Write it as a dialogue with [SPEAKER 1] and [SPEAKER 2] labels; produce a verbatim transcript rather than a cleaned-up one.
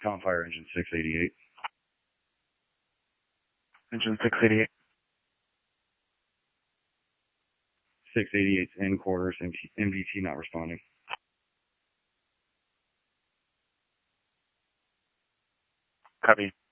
[SPEAKER 1] Com Fire engine six eighty-eight.
[SPEAKER 2] Engine six eighty-eight.
[SPEAKER 1] six eighty-eight's in quarters, M D T not responding.
[SPEAKER 2] Copy.